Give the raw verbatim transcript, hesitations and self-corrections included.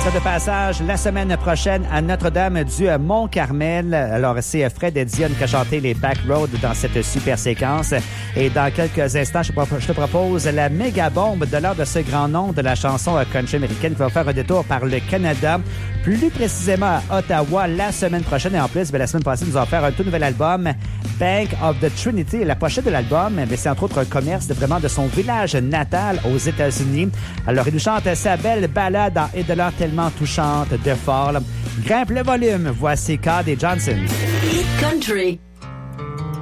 sera de passage la semaine prochaine à Notre-Dame du Mont-Carmel. Alors, c'est Fred Dionne qui a chanté les Back Road dans cette super séquence. Et dans quelques instants, je te propose la méga bombe de l'heure de ce grand nom de la chanson country américaine qui va faire un détour par le Canada, plus précisément à Ottawa la semaine prochaine. Et en plus, bien, la semaine passée, nous allons faire un tout nouvel album, Bank of the Trinity. Et la pochette de l'album, bien, c'est entre autres un commerce de, vraiment de son village natal aux États-Unis. Alors, il nous chante sa belle ballade en et de l'heure tellement touchante de Fall. Grimpe le volume, voici Cody Johnson. Hit Country.